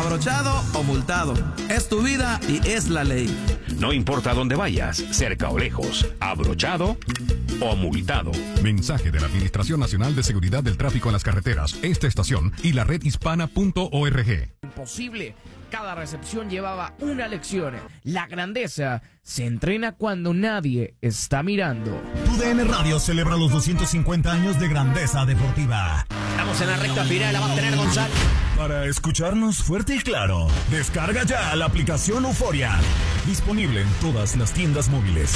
abrochado o multado. Es tu vida y es la ley. No importa dónde vayas, cerca o lejos, abrochado o multado. Mensaje de la Administración Nacional de Seguridad del Tráfico en las Carreteras, esta estación y la redhispana.org. Imposible. Cada recepción llevaba una lección. La grandeza se entrena cuando nadie está mirando. TUDN Radio celebra los 250 años de grandeza deportiva. Estamos en la recta final, la va a tener Gonzalo. Para escucharnos fuerte y claro, descarga ya la aplicación Euforia. Disponible en todas las tiendas móviles.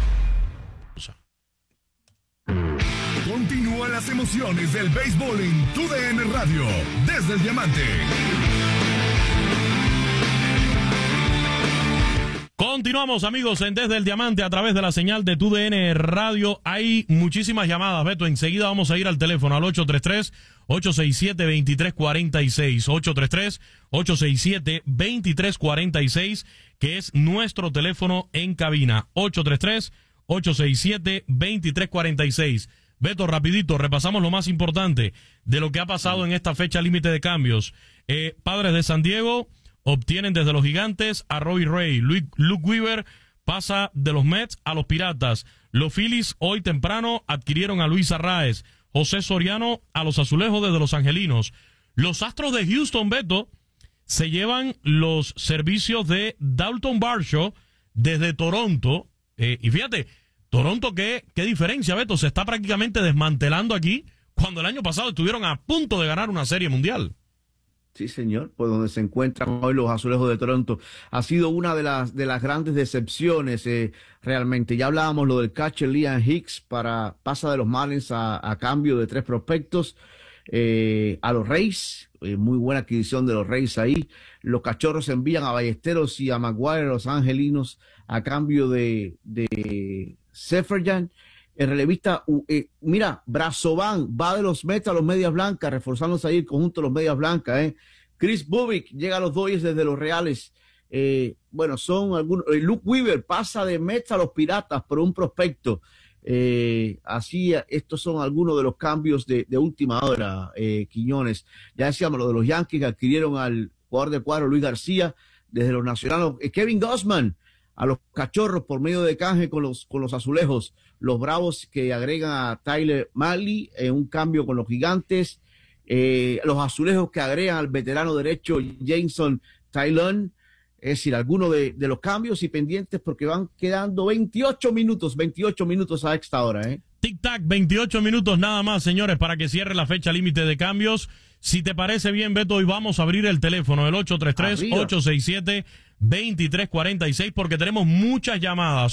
Continúan las emociones del béisbol en TUDN Radio. Desde el Diamante. Continuamos, amigos, en Desde el Diamante a través de la señal de TUDN Radio. Hay muchísimas llamadas, Beto. Enseguida vamos a ir al teléfono al 833-867-2346. 837-2346, que es nuestro teléfono en cabina. 833-867-2346. Beto, rapidito, repasamos lo más importante de lo que ha pasado en esta fecha límite de cambios. Padres de San Diego obtienen desde los Gigantes a Robbie Ray. Luke Weaver pasa de los Mets a los Piratas. Los Phillies hoy temprano adquirieron a Luis Arraez. José Soriano a los Azulejos desde los Angelinos. Los Astros de Houston, Beto, se llevan los servicios de Dalton Varsho desde Toronto. Y fíjate, Toronto, ¿qué diferencia, Beto? Se está prácticamente desmantelando aquí cuando el año pasado estuvieron a punto de ganar una serie mundial. Sí, señor, pues donde se encuentran hoy los Azulejos de Toronto. Ha sido una de las grandes decepciones, realmente. Ya hablábamos lo del catcher Liam Hicks pasa de los Marlins a cambio de 3 prospectos a los Rays. Muy buena adquisición de los Rays ahí. Los Cachorros envían a Ballesteros y a Maguire, los Angelinos, a cambio de Seferian. El relevista, mira, Brazovan va de los Mets a los Medias Blancas, reforzándose ahí el conjunto de los Medias Blancas. Chris Bubik llega a los Dodgers desde los Reales. Bueno, son algunos. Luke Weaver pasa de Mets a los Piratas por un prospecto. Así, estos son algunos de los cambios de última hora, Quiñones. Ya decíamos lo de los Yankees, que adquirieron al jugador de cuadro Luis García desde los Nacionales. Kevin Gausman a los Cachorros por medio de canje con los Azulejos. Los Bravos que agregan a Tyler Mahle en un cambio con los Gigantes. Los Azulejos que agregan al veterano derecho Jameson Taillon. Es decir, algunos de los cambios y pendientes, porque van quedando 28 minutos a esta hora. Tic-tac, 28 minutos nada más, señores, para que cierre la fecha límite de cambios. Si te parece bien, Beto, hoy vamos a abrir el teléfono, el 833-867-2346, porque tenemos muchas llamadas.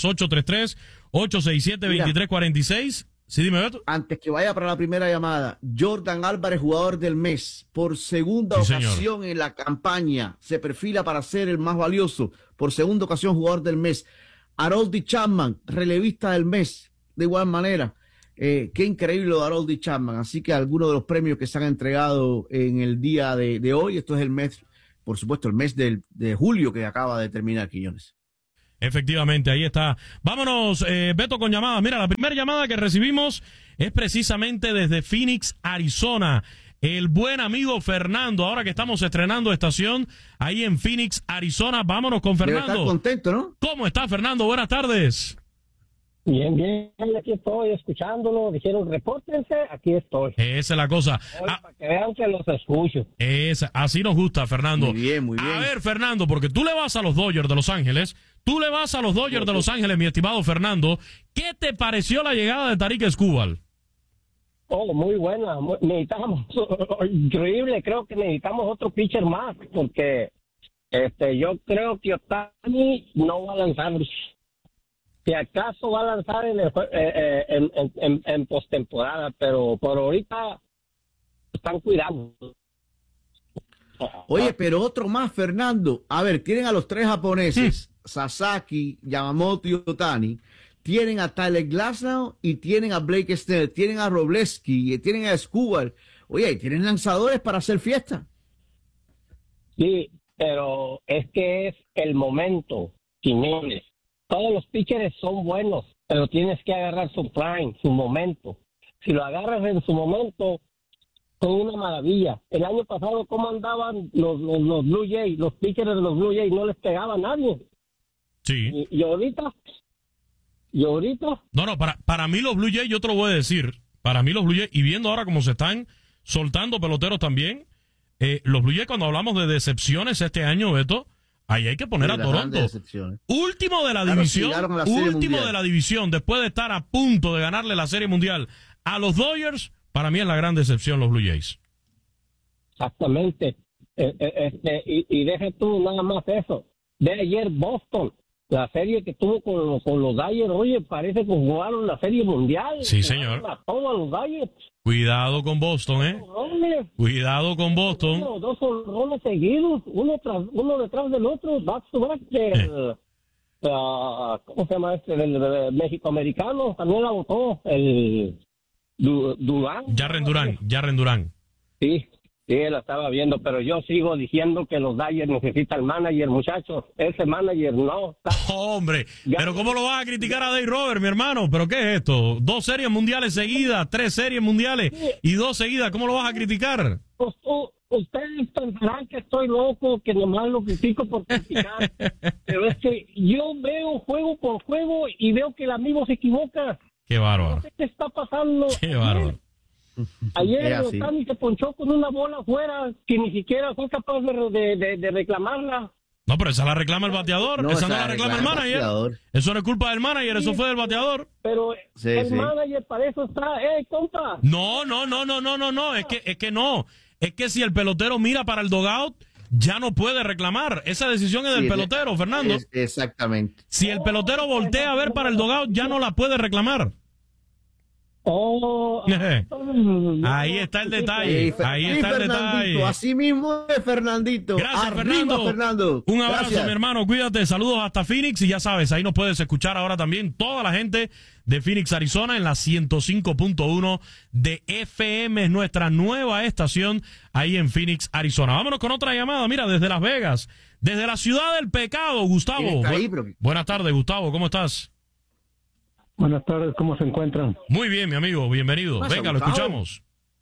833-867-2346. Sí, dime, Beto. Antes que vaya para la primera llamada, Jordan Álvarez, jugador del mes, por segunda ocasión en la campaña, se perfila para ser el más valioso, por segunda ocasión jugador del mes. Harold Chapman, relevista del mes, de igual manera. Qué increíble lo de Harold Chapman. Así que algunos de los premios que se han entregado en el día de hoy, esto es el mes, por supuesto, el mes de julio que acaba de terminar, Quiñones. Efectivamente, ahí está. Vámonos, Beto, con llamadas. Mira, la primera llamada que recibimos es precisamente desde Phoenix, Arizona. El buen amigo Fernando, ahora que estamos estrenando estación ahí en Phoenix, Arizona. Vámonos con Fernando. Debe estar contento, ¿no? ¿Cómo está, Fernando? Buenas tardes. Bien, aquí estoy escuchándolo. Dijeron, repórtense, aquí estoy. Esa es la cosa. Para que vean que los escucho. Así nos gusta, Fernando. Muy bien. A ver, Fernando, porque tú le vas a los Dodgers de Los Ángeles. De Los Ángeles, mi estimado Fernando. ¿Qué te pareció la llegada de Tarik Skubal? Muy buena. Necesitamos, increíble, creo que necesitamos otro pitcher más, porque yo creo que Ohtani no va a lanzar. Si acaso va a lanzar en postemporada, pero por ahorita están cuidando. Oye, pero otro más, Fernando. A ver, tienen a los 3 japoneses, Sasaki, Yamamoto y Ohtani. Tienen a Tyler Glasnow y tienen a Blake Snell. Tienen a Robleski y tienen a Skubal. Oye, tienen lanzadores para hacer fiesta. Sí, pero es que es el momento, Quiñones. Todos los pitchers son buenos, pero tienes que agarrar su prime, su momento. Si lo agarras en su momento, son una maravilla. El año pasado, ¿cómo andaban los Blue Jays, los pitchers de los Blue Jays? No les pegaba a nadie. Sí. Y ahorita... No, para mí los Blue Jays, yo te lo voy a decir, para mí los Blue Jays, y viendo ahora cómo se están soltando peloteros también, los Blue Jays, cuando hablamos de decepciones este año, Beto, ahí hay que poner a Toronto. Último de la división, último de la división, después de estar a punto de ganarle la Serie Mundial a los Dodgers, para mí es la gran decepción los Blue Jays. Exactamente. Y deja tú nada más eso. De ayer Boston, la serie que tuvo con los Dodgers, oye, parece que jugaron la Serie Mundial. Sí, señor. A todos los Dodgers. Cuidado con Boston, Cuidado con Boston. Dos honrones seguidos, uno detrás del otro, back to back. ¿Cómo se llama del México americano? También la votó el Durán. Jarren Durán. Sí, la estaba viendo, pero yo sigo diciendo que los Dodgers necesitan manager, muchachos. Ese manager no. Hombre, pero ¿cómo lo vas a criticar a Dave Roberts, mi hermano? ¿Pero qué es esto? 2 series mundiales seguidas, 3 series mundiales y 2 seguidas. ¿Cómo lo vas a criticar? Pues ustedes pensarán que estoy loco, que nomás lo critico por criticar. Pero es que yo veo juego por juego y veo que el amigo se equivoca. Qué bárbaro. No sé qué está pasando. Qué bárbaro. Ayer Otani se ponchó con una bola afuera que ni siquiera fue capaz de reclamarla. No, pero esa la reclama el bateador. No, esa no la reclama el manager. Eso no es culpa del manager, eso fue del bateador. Pero el manager para eso está, compa. No. Es que no. Es que si el pelotero mira para el dugout, ya no puede reclamar. Esa decisión es del pelotero, Fernando. Exactamente. Si el pelotero voltea a ver para el dugout, ya no la puede reclamar. Ahí está el detalle. Ahí está el detalle. Así mismo es, Fernandito. Gracias, Arriba, Fernando. Un abrazo, mi hermano. Cuídate. Saludos hasta Phoenix. Y ya sabes, ahí nos puedes escuchar ahora también toda la gente de Phoenix, Arizona, en la 105.1 de FM. Es nuestra nueva estación ahí en Phoenix, Arizona. Vámonos con otra llamada. Mira, desde Las Vegas, desde la ciudad del pecado, Gustavo. Buenas tardes, Gustavo. ¿Cómo estás? Buenas tardes, ¿cómo se encuentran? Muy bien, mi amigo, bienvenido. Venga, lo escuchamos.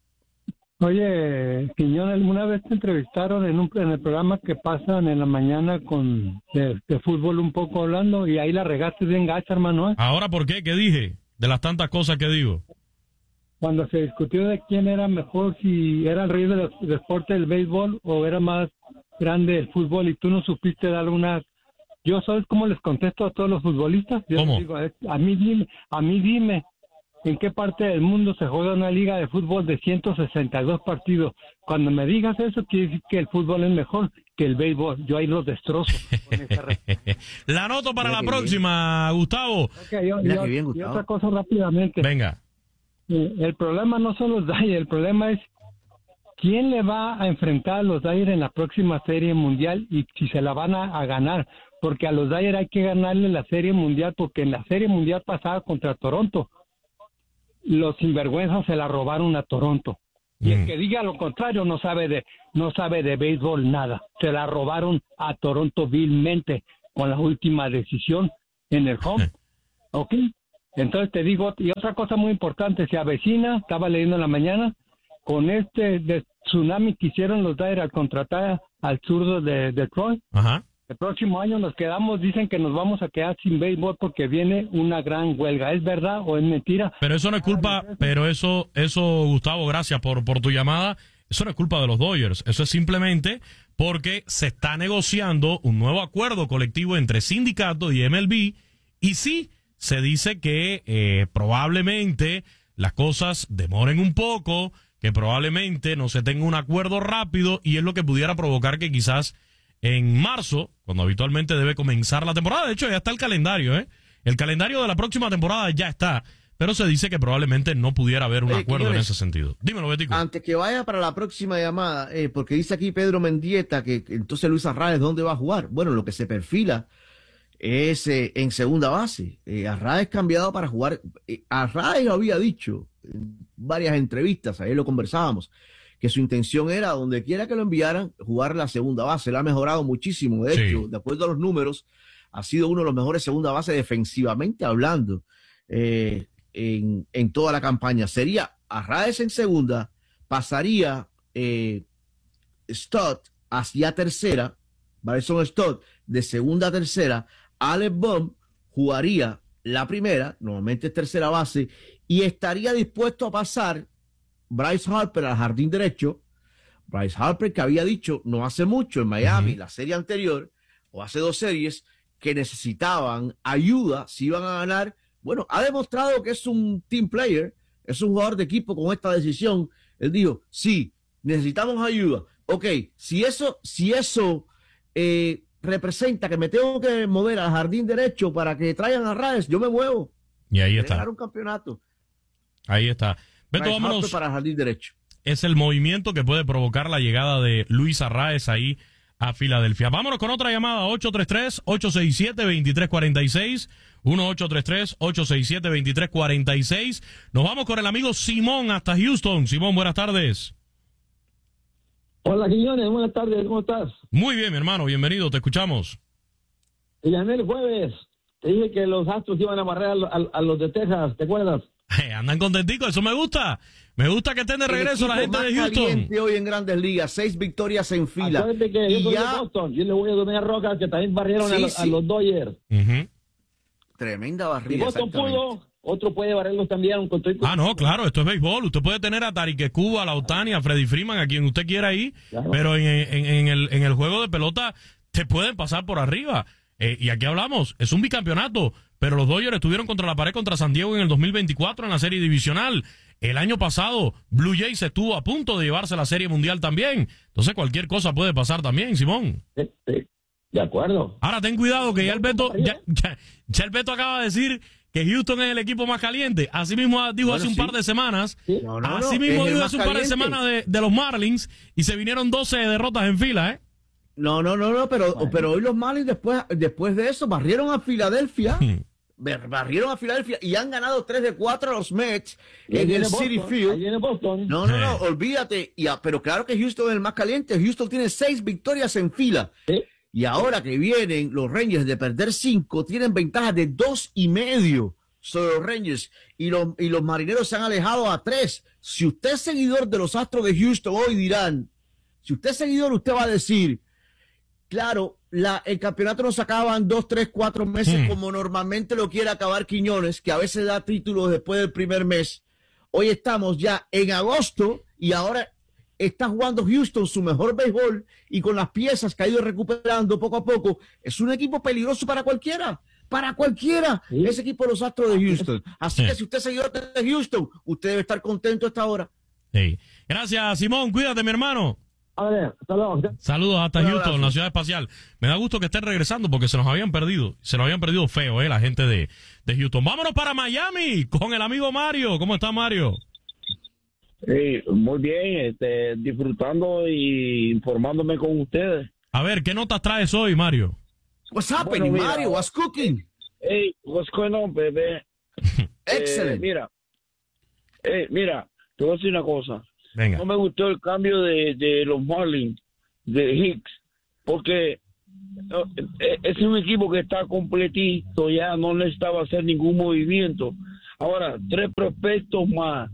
Oye, Quiñón, ¿alguna vez te entrevistaron en el programa que pasan en la mañana de fútbol un poco hablando y ahí la regaste bien gacha, hermano? ¿Ahora por qué? ¿Qué dije? De las tantas cosas que digo. Cuando se discutió de quién era mejor, si era el rey del deporte del béisbol o era más grande el fútbol y tú no supiste dar una... Yo, ¿sabes cómo les contesto a todos los futbolistas? Yo ¿Cómo? Les digo, a mí dime, ¿en qué parte del mundo se juega una liga de fútbol de 162 partidos? Cuando me digas eso, quiere decir que el fútbol es mejor que el béisbol. Yo ahí los destrozo. La anoto para la próxima, Gustavo. Okay, y otra cosa rápidamente. Venga. El problema no son los Dodgers, el problema es quién le va a enfrentar a los Dodgers en la próxima Serie Mundial y si se la van a ganar. Porque a los Dodgers hay que ganarle la Serie Mundial, porque en la Serie Mundial pasada contra Toronto, los sinvergüenzas se la robaron a Toronto. Y el que diga lo contrario no sabe de béisbol nada. Se la robaron a Toronto vilmente con la última decisión en el home. ¿Ok? Entonces te digo, y otra cosa muy importante, se avecina, estaba leyendo en la mañana, con de tsunami que hicieron los Dodgers al contratar al zurdo de Detroit. Ajá. El próximo año nos quedamos, dicen que nos vamos a quedar sin béisbol porque viene una gran huelga. ¿Es verdad o es mentira? Pero eso no es culpa, pero eso Gustavo, gracias por tu llamada. Eso no es culpa de los Dodgers. Eso es simplemente porque se está negociando un nuevo acuerdo colectivo entre sindicato y MLB. Y sí, se dice que probablemente las cosas demoren un poco, que probablemente no se tenga un acuerdo rápido y es lo que pudiera provocar que quizás en marzo, cuando habitualmente debe comenzar la temporada, de hecho ya está el calendario, El calendario de la próxima temporada ya está, pero se dice que probablemente no pudiera haber un acuerdo en ese sentido. Dímelo, Betico. Antes que vaya para la próxima llamada, porque dice aquí Pedro Mendieta que entonces Luis Arraez, ¿dónde va a jugar? Bueno, lo que se perfila es en segunda base. Arraez cambiado para jugar. Arraez había dicho en varias entrevistas, ahí lo conversábamos, que su intención era, donde quiera que lo enviaran, jugar la segunda base. Lo ha mejorado muchísimo. De hecho, de acuerdo a los números, ha sido uno de los mejores segunda base defensivamente hablando en toda la campaña. Sería Arraez en segunda, pasaría Stott hacia tercera, Bryson Stott de segunda a tercera, Alec Bohm jugaría la primera, normalmente es tercera base, y estaría dispuesto a pasar Bryce Harper al jardín derecho. Bryce Harper, que había dicho no hace mucho en Miami, la serie anterior, o hace 2 series, que necesitaban ayuda si iban a ganar. Bueno, ha demostrado que es un team player, es un jugador de equipo con esta decisión. Él dijo, sí, necesitamos ayuda. Ok, si eso representa que me tengo que mover al jardín derecho para que traigan a Raes, yo me muevo. Y ahí está. Ganar un campeonato. Ahí está. Beto, vámonos. Para el jardín derecho. Es el movimiento que puede provocar la llegada de Luis Arraez ahí a Filadelfia. Vámonos con otra llamada, 833-867-2346, 1-833-867-2346. Nos vamos con el amigo Simón hasta Houston. Simón, buenas tardes. Hola, Quiñones, buenas tardes, ¿cómo estás? Muy bien, mi hermano, bienvenido, te escuchamos. Te llamé el jueves, te dije que los Astros iban a barrer a los de Texas, ¿te acuerdas? Andan contenticos, eso me gusta. Me gusta que estén de regreso la gente de Houston. Hoy en Grandes Ligas, 6 victorias en fila. Acuérdate que yo soy de Boston, yo le voy a Domingo Rojas, que también barrieron a los Dodgers. Tremenda barrida. Y Boston pudo, otro puede barrerlos también. No, claro, esto es béisbol. Usted puede tener a Tariq Cuba, a Lautani, a Freddie Freeman, a quien usted quiera ahí, claro. Pero en el juego de pelota te pueden pasar por arriba. Y aquí hablamos, es un bicampeonato, pero los Dodgers estuvieron contra la pared contra San Diego en el 2024 en la serie divisional. El año pasado, Blue Jays estuvo a punto de llevarse la serie mundial también. Entonces cualquier cosa puede pasar también, Simón. Sí, de acuerdo. Ahora ten cuidado que ya el Beto acaba de decir que Houston es el equipo más caliente. Así mismo dijo hace un par de semanas. ¿Sí? Así mismo dijo hace un par de semanas de los Marlins y se vinieron 12 derrotas en fila, ¿eh? No, pero hoy los Marlins después de eso barrieron a Filadelfia. Barrieron a Filadelfia y han ganado 3 de 4 a los Mets en el Citi Field. No, olvídate. Pero claro que Houston es el más caliente. Houston tiene 6 victorias en fila. ¿Sí? Y ahora que vienen los Rangers de perder 5, tienen ventaja de 2.5 sobre los Rangers. Y los Marineros se han alejado a 3. Si usted es seguidor de los Astros de Houston, hoy dirán, si usted es seguidor, usted va a decir, claro, el campeonato no se acaba en 2, 3, 4 meses como normalmente lo quiere acabar Quiñones, que a veces da títulos después del primer mes. Hoy estamos ya en agosto y ahora está jugando Houston su mejor béisbol y con las piezas que ha ido recuperando poco a poco. Es un equipo peligroso para cualquiera. Para cualquiera. ¿Sí? Ese equipo de los Astros de Houston. Así que si usted es seguidor de Houston, usted debe estar contento a esta hora. Sí. Gracias, Simón. Cuídate, mi hermano. A ver, saludos hasta Houston, la ciudad espacial. Me da gusto que estén regresando porque se nos habían perdido feo, la gente de Houston. Vámonos para Miami con el amigo Mario. ¿Cómo está, Mario? Sí, muy bien, disfrutando y informándome con ustedes. A ver, ¿qué notas traes hoy, Mario? What's happening, Mario? What's cooking? Hey, what's going on, baby? Excellent. Mira, te voy a decir una cosa. Venga. No me gustó el cambio de los Marlins, de Hicks, porque es un equipo que está completito, ya no necesitaba hacer ningún movimiento. Ahora, 3 prospectos más.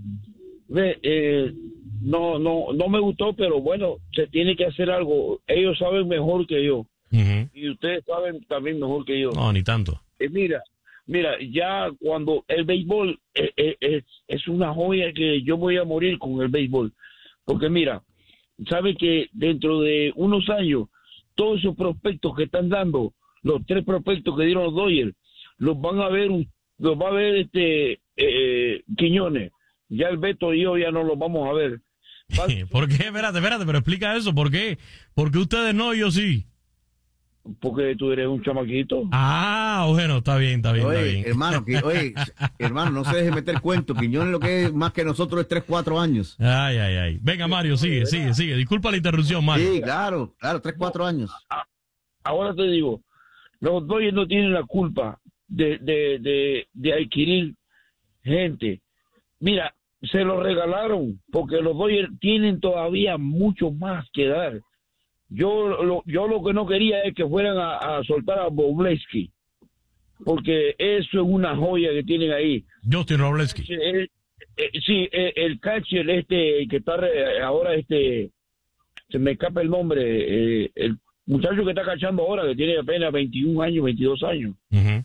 No me gustó, pero bueno, se tiene que hacer algo. Ellos saben mejor que yo. Y ustedes saben también mejor que yo. No, ni tanto. Mira, ya cuando el béisbol es una joya que yo voy a morir con el béisbol. Porque mira, sabe que dentro de unos años, todos esos prospectos que están dando, los 3 prospectos que dieron los Dodgers, los va a ver Quiñones. Ya el Beto y yo ya no los vamos a ver. ¿Por qué? Espérate, pero explica eso. ¿Por qué? Porque ustedes no y yo sí. Porque tú eres un chamaquito. Ah, bueno, está bien. Oye, hermano, no se deje meter cuento. Quiñones lo que es más que nosotros es 3, 4 años. Ay. Venga, Mario, sigue. Disculpa la interrupción, Mario. Sí, claro, 3, 4 años. Ahora te digo, los Dodgers no tienen la culpa de adquirir gente. Mira, se lo regalaron porque los Dodgers tienen todavía mucho más que dar. Yo lo que no quería es que fueran a soltar a Wroblewski, porque eso es una joya que tienen ahí. Justin Wroblewski. Sí, el catcher que está ahora, se me escapa el nombre, el muchacho que está cachando ahora, que tiene apenas 21 años, 22 años. Uh-huh.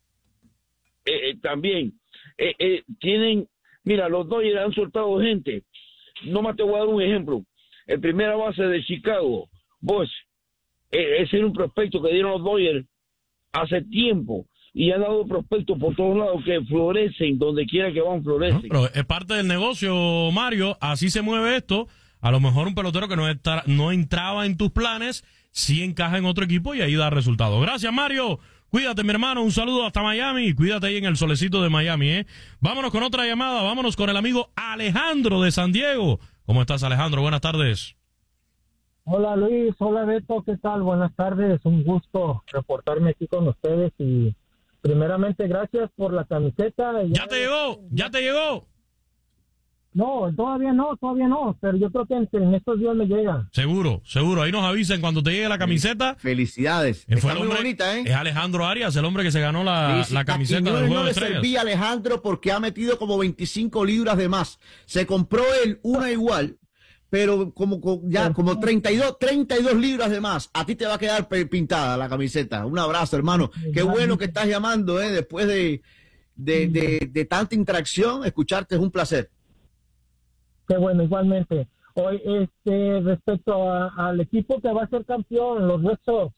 También tienen, mira, los Dodgers han soltado gente. Nomás te voy a dar un ejemplo. El primera base de Chicago, Bosch, ese era un prospecto que dieron los Dodgers hace tiempo. Y han dado prospectos por todos lados que florecen, donde quiera que van, florecen. Pero es parte del negocio, Mario, así se mueve esto. A lo mejor un pelotero que no entraba en tus planes, sí encaja en otro equipo y ahí da resultados. Gracias, Mario. Cuídate, mi hermano. Un saludo hasta Miami. Cuídate ahí en el solecito de Miami, ¿eh? Vámonos con otra llamada. Vámonos con el amigo Alejandro de San Diego. ¿Cómo estás, Alejandro? Buenas tardes. Hola, Luis. Hola, Beto. ¿Qué tal? Buenas tardes. Un gusto reportarme aquí con ustedes y primeramente, gracias por la camiseta. ¿Ya te llegó? ¿Ya te llegó? No, todavía no, pero yo creo que en estos días me llega. Seguro. Ahí nos avisen cuando te llegue la camiseta. Felicidades. Está muy bonita, ¿eh? Es Alejandro Arias, el hombre que se ganó la camiseta del Juego no de le Estrellas. servía a Alejandro porque ha metido como 25 libras de más. Se compró él una igual, pero como 32 libras de más. A ti te va a quedar pintada la camiseta. Un abrazo, hermano. Qué bueno que estás llamando, después de tanta interacción. Escucharte es un placer. Qué bueno, igualmente. Hoy, respecto al equipo que va a ser campeón, los Red Sox,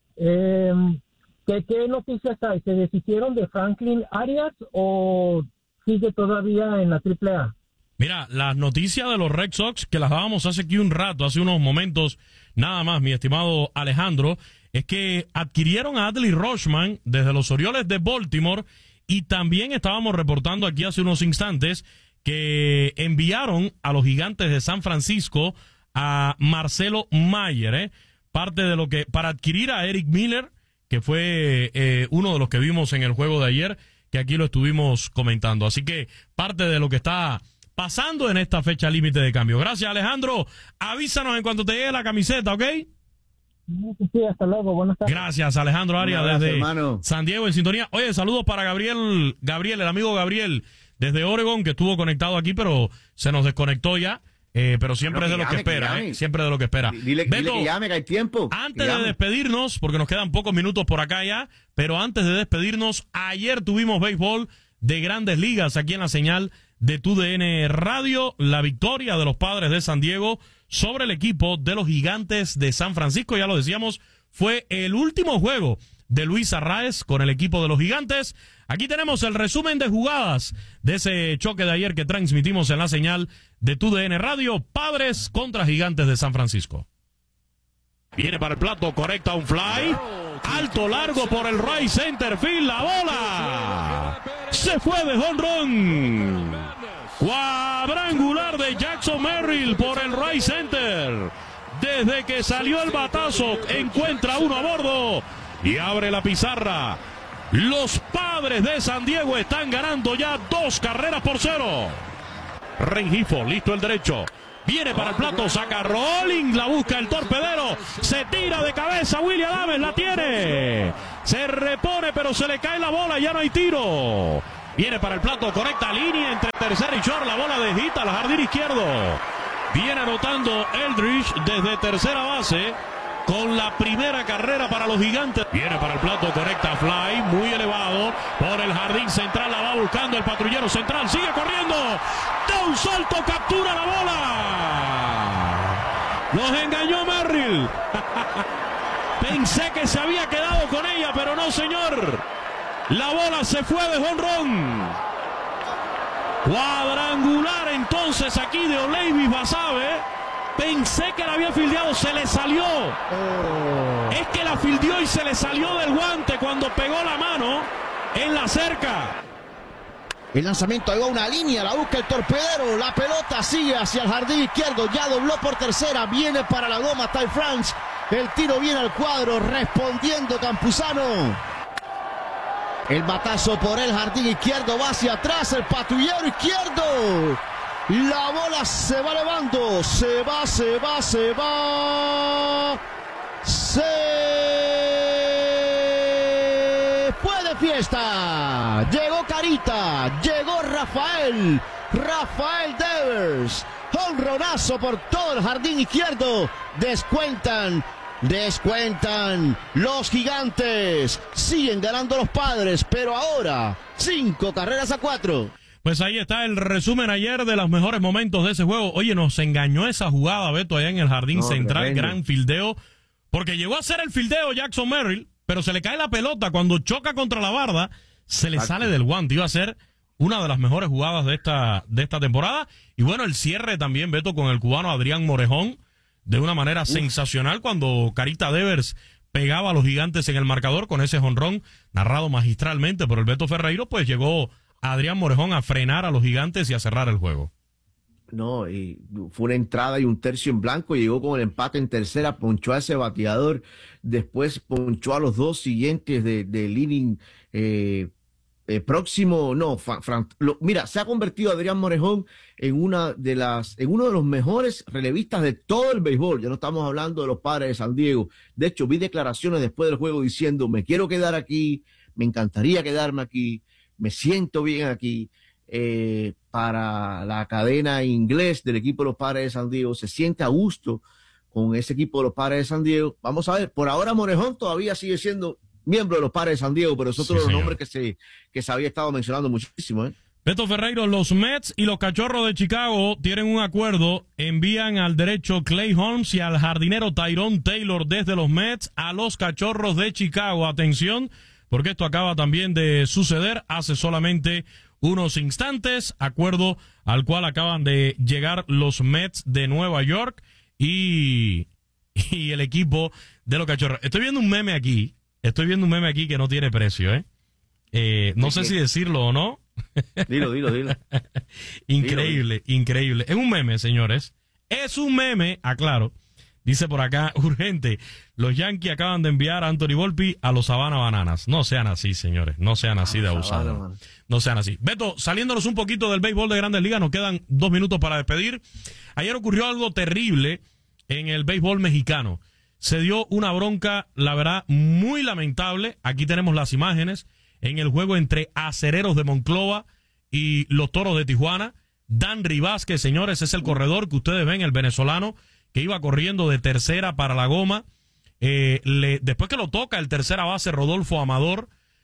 ¿qué noticias hay? ¿Se deshicieron de Franklin Arias o sigue todavía en la AAA? Mira, las noticias de los Red Sox, que las dábamos hace unos momentos, nada más, mi estimado Alejandro, es que adquirieron a Adley Rutschman desde los Orioles de Baltimore y también estábamos reportando aquí hace unos instantes que enviaron a los Gigantes de San Francisco a Marcelo Mayer, parte de lo que, para adquirir a Eric Miller, que fue uno de los que vimos en el juego de ayer, que aquí lo estuvimos comentando. Así que parte de lo que está pasando en esta fecha límite de cambio. Gracias, Alejandro. Avísanos en cuanto te llegue la camiseta, ¿ok? Sí, hasta luego. Buenas tardes. Gracias, Alejandro Arias, desde hermano. San Diego en sintonía. Oye, saludos para Gabriel, el amigo Gabriel, desde Oregon, que estuvo conectado aquí, pero se nos desconectó ya. Pero siempre es de lo que espera, siempre de lo que espera. Dile que llame, que hay tiempo. Antes de despedirnos, porque nos quedan pocos minutos por acá ya, pero antes de despedirnos, ayer tuvimos béisbol de Grandes Ligas aquí en la señal de TUDN Radio, la victoria de los Padres de San Diego sobre el equipo de los Gigantes de San Francisco. Ya lo decíamos, fue el último juego de Luis Arraez con el equipo de los Gigantes. Aquí tenemos el resumen de jugadas de ese choque de ayer que transmitimos en la señal de TUDN Radio, Padres contra Gigantes de San Francisco. Viene para el plato, correcta un fly, alto largo por el right center field, la bola se fue de jonrón, cuadrangular de Jackson Merrill por el right center. Desde que salió el batazo encuentra uno a bordo y abre la pizarra. Los Padres de San Diego están ganando ya 2-0. Rengifo, listo el derecho. Viene para el plato, saca Rolling, la busca el torpedero. Se tira de cabeza, William Adames la tiene. Se repone, pero se le cae la bola, ya no hay tiro. Viene para el plato, correcta línea entre tercera y short. La bola de hit al jardín izquierdo. Viene anotando Eldridge desde tercera base con la primera carrera para los Gigantes. Viene para el plato, correcta fly, muy elevado por el jardín central, la va buscando el patrullero central, sigue corriendo, da un salto, captura la bola. Nos engañó Merrill. Pensé que se había quedado con ella, pero no, señor. La bola se fue de jonrón. Cuadrangular entonces aquí de Olevis Basabe. Pensé que la había fildeado, se le salió. Es que la fildeó y se le salió del guante cuando pegó la mano en la cerca. El lanzamiento, ahí va una línea, la busca el torpedero, la pelota sigue hacia el jardín izquierdo, ya dobló por tercera, viene para la goma Ty France, el tiro viene al cuadro, respondiendo Campuzano. El batazo por el jardín izquierdo, va hacia atrás el patrullero izquierdo. La bola se va elevando, se va. Se fue de fiesta. Llegó Carita, llegó Rafael, Rafael Devers. Jonronazo por todo el jardín izquierdo. Descuentan los Gigantes. Siguen ganando los Padres, pero ahora 5-4. Pues ahí está el resumen ayer de los mejores momentos de ese juego. Oye, nos engañó esa jugada, Beto, allá en el jardín central, tremendo. Gran fildeo, porque llegó a ser el fildeo Jackson Merrill, pero se le cae la pelota cuando choca contra la barda, se le sale del guante. Iba a ser una de las mejores jugadas de esta temporada. Y bueno, el cierre también, Beto, con el cubano Adrián Morejón, de una manera sensacional, cuando Carita Devers pegaba a los Gigantes en el marcador con ese jonrón narrado magistralmente por el Beto Ferreiro. Pues llegó Adrián Morejón a frenar a los Gigantes y a cerrar el juego. No, y fue una entrada y un tercio en blanco, llegó con el empate en tercera, ponchó a ese bateador, después ponchó a los dos siguientes del inning próximo. Mira, se ha convertido Adrián Morejón en uno de los mejores relevistas de todo el béisbol. Ya no estamos hablando de los Padres de San Diego. De hecho, vi declaraciones después del juego diciendo: me quiero quedar aquí, me encantaría quedarme aquí, me siento bien aquí. Para la cadena inglés del equipo de los Padres de San Diego, se siente a gusto con ese equipo de los Padres de San Diego. Vamos a ver, por ahora Morejón todavía sigue siendo miembro de los Padres de San Diego, pero es otro de los nombres que se había estado mencionando muchísimo. Beto Ferreiro, los Mets y los Cachorros de Chicago tienen un acuerdo, envían al derecho Clay Holmes y al jardinero Tyrone Taylor desde los Mets a los Cachorros de Chicago. Atención, porque esto acaba también de suceder hace solamente unos instantes, acuerdo al cual acaban de llegar los Mets de Nueva York y el equipo de los Cachorros. Estoy viendo un meme aquí que no tiene precio, no sé si decirlo o no. Dilo. Increíble. Es un meme, señores. Es un meme, aclaro. Dice por acá, urgente, los Yankees acaban de enviar a Anthony Volpi a los Savannah Bananas. No sean así, señores, no sean así de abusados. No sean así. Beto, saliéndonos un poquito del béisbol de Grandes Ligas, nos quedan 2 minutos para despedir. Ayer ocurrió algo terrible en el béisbol mexicano. Se dio una bronca, la verdad, muy lamentable. Aquí tenemos las imágenes en el juego entre Acereros de Monclova y los Toros de Tijuana. Danry Vázquez, señores, es el corredor que ustedes ven, el venezolano, que iba corriendo de tercera para la goma. Después que lo toca el tercera base Rodolfo Amador,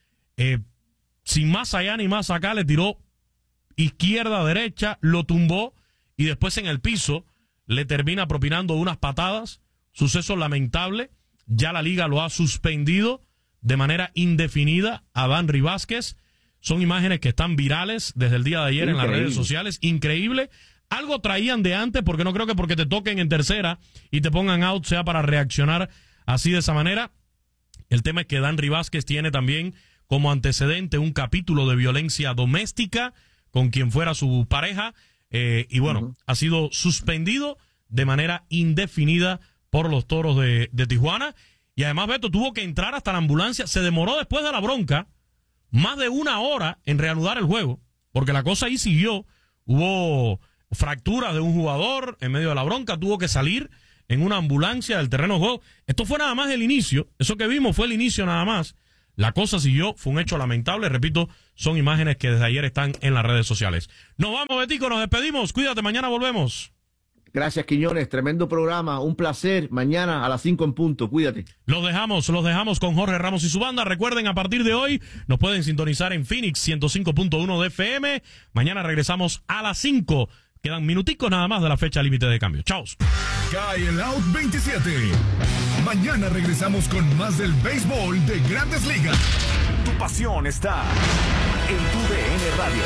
sin más allá ni más acá, le tiró izquierda, derecha, lo tumbó y después en el piso le termina propinando unas patadas. Suceso lamentable. Ya la liga lo ha suspendido de manera indefinida a Danry Vázquez. Son imágenes que están virales desde el día de ayer en las redes sociales. Increíble. Algo traían de antes, porque no creo que porque te toquen en tercera y te pongan out sea para reaccionar así de esa manera. El tema es que Danry Vázquez tiene también como antecedente un capítulo de violencia doméstica con quien fuera su pareja, y bueno, ha sido suspendido de manera indefinida por los Toros de Tijuana. Y además, Beto, tuvo que entrar hasta la ambulancia. Se demoró después de la bronca más de 1 hora en reanudar el juego, porque la cosa ahí siguió. Hubo fracturas de un jugador en medio de la bronca, tuvo que salir en una ambulancia del terreno de juego. Esto fue nada más el inicio, eso que vimos fue el inicio nada más. La cosa siguió, fue un hecho lamentable, repito, son imágenes que desde ayer están en las redes sociales. Nos vamos, Betico, nos despedimos, cuídate, mañana volvemos. Gracias, Quiñones, tremendo programa, un placer, mañana a las 5 en punto, cuídate. Los dejamos con Jorge Ramos y su banda. Recuerden, a partir de hoy nos pueden sintonizar en Phoenix 105.1 de FM, mañana regresamos a las 5. Quedan minuticos nada más de la fecha límite de cambio. Chao. Cae el Out 27. Mañana regresamos con más del béisbol de Grandes Ligas. Tu pasión está en tu DN Radio.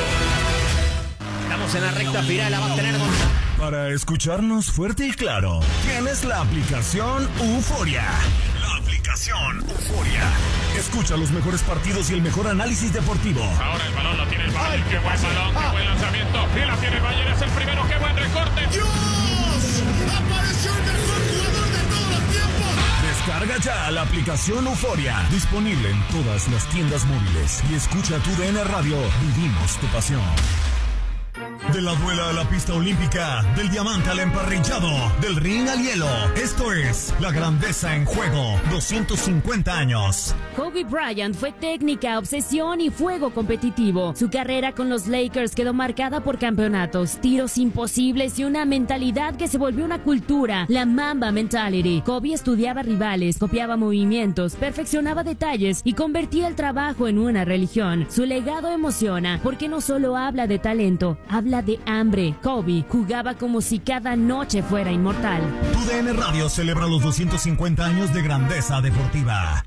Estamos en la recta final, la va a tener Gonzalo. Para escucharnos fuerte y claro, tienes la aplicación Euforia. La aplicación Euforia. Escucha los mejores partidos y el mejor análisis deportivo. Ahora el balón lo tiene el Bayern. Qué buen balón, qué buen lanzamiento. Y la tiene el Bayern, es el primero. Qué buen recorte. ¡Dios! ¡Apareció el mejor jugador de todos los tiempos! Descarga ya la aplicación Euforia. Disponible en todas las tiendas móviles. Y escucha tu DN Radio. Vivimos tu pasión. De la duela a la pista olímpica, del diamante al emparrillado, del ring al hielo. Esto es La Grandeza en Juego, 250 años. Kobe Bryant fue técnica, obsesión y fuego competitivo. Su carrera con los Lakers quedó marcada por campeonatos, tiros imposibles y una mentalidad que se volvió una cultura, la Mamba Mentality. Kobe estudiaba rivales, copiaba movimientos, perfeccionaba detalles y convertía el trabajo en una religión. Su legado emociona porque no solo habla de talento, habla de hambre. Kobe jugaba como si cada noche fuera inmortal. TUDN Radio celebra los 250 años de grandeza deportiva.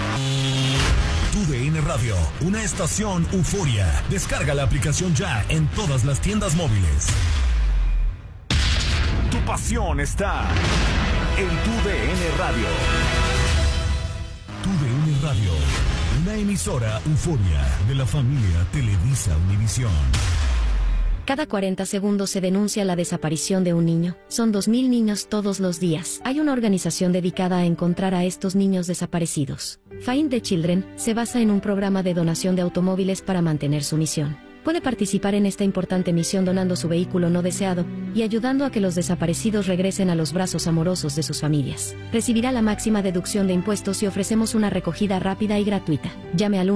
TUDN Radio, una estación euforia. Descarga la aplicación ya en todas las tiendas móviles. Tu pasión está en TUDN Radio. TUDN Radio, una emisora euforia de la familia Televisa Univisión. Cada 40 segundos se denuncia la desaparición de un niño. Son 2.000 niños todos los días. Hay una organización dedicada a encontrar a estos niños desaparecidos. Find the Children se basa en un programa de donación de automóviles para mantener su misión. Puede participar en esta importante misión donando su vehículo no deseado y ayudando a que los desaparecidos regresen a los brazos amorosos de sus familias. Recibirá la máxima deducción de impuestos y ofrecemos una recogida rápida y gratuita. Llame al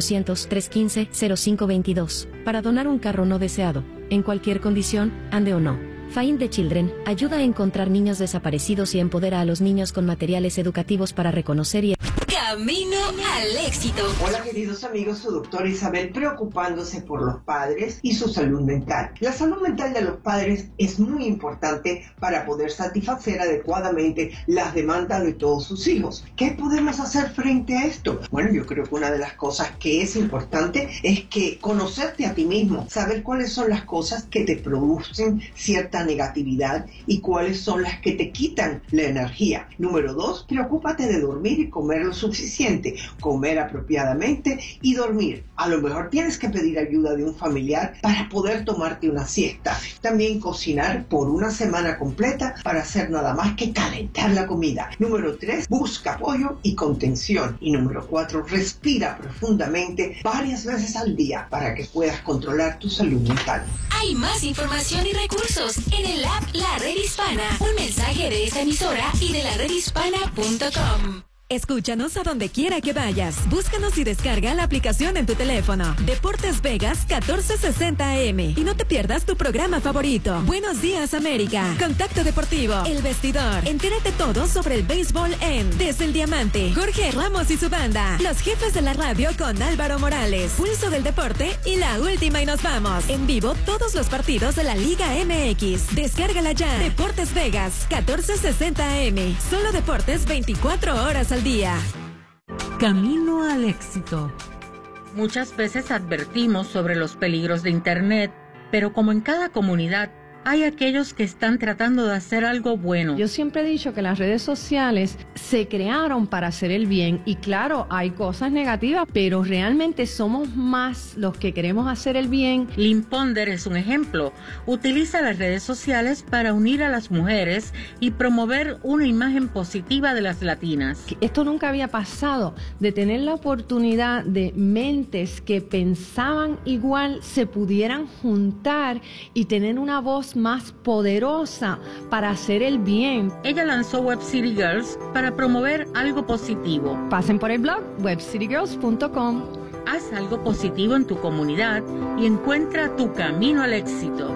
1-800-315-0522 para donar un carro no deseado, en cualquier condición, ande o no. Find the Children ayuda a encontrar niños desaparecidos y empodera a los niños con materiales educativos para reconocer y... Camino al éxito. Hola queridos amigos, su doctora Isabel preocupándose por los padres y su salud mental. La salud mental de los padres es muy importante para poder satisfacer adecuadamente las demandas de todos sus hijos. ¿Qué podemos hacer frente a esto? Bueno, yo creo que una de las cosas que es importante es que conocerte a ti mismo, saber cuáles son las cosas que te producen cierta negatividad y cuáles son las que te quitan la energía. Número 2, preocúpate de dormir y comer lo suficiente, comer apropiadamente y dormir. A lo mejor tienes que pedir ayuda de un familiar para poder tomarte una siesta. También cocinar por una semana completa para hacer nada más que calentar la comida. Número 3, busca apoyo y contención. Y número 4, respira profundamente varias veces al día para que puedas controlar tu salud mental. Hay más información y recursos en el app La Red Hispana. Un mensaje de esta emisora y de laredhispana.com. Escúchanos a donde quiera que vayas. Búscanos y descarga la aplicación en tu teléfono. Deportes Vegas 1460 AM. Y no te pierdas tu programa favorito. Buenos días, América. Contacto Deportivo. El Vestidor. Entérate todo sobre el béisbol en Desde el Diamante. Jorge Ramos y su banda. Los jefes de la radio con Álvaro Morales. Pulso del Deporte y La Última y Nos Vamos. En vivo todos los partidos de la Liga MX. Descárgala ya. Deportes Vegas 1460 AM. Solo deportes 24 horas al día. Camino al éxito. Muchas veces advertimos sobre los peligros de Internet, pero como en cada comunidad, hay aquellos que están tratando de hacer algo bueno. Yo siempre he dicho que las redes sociales se crearon para hacer el bien y claro, hay cosas negativas, pero realmente somos más los que queremos hacer el bien. Lynn Ponder es un ejemplo. Utiliza las redes sociales para unir a las mujeres y promover una imagen positiva de las latinas. Esto nunca había pasado, de tener la oportunidad de mentes que pensaban igual se pudieran juntar y tener una voz más poderosa para hacer el bien. Ella lanzó Web City Girls para promover algo positivo. Pasen por el blog webcitygirls.com. Haz algo positivo en tu comunidad y encuentra tu camino al éxito.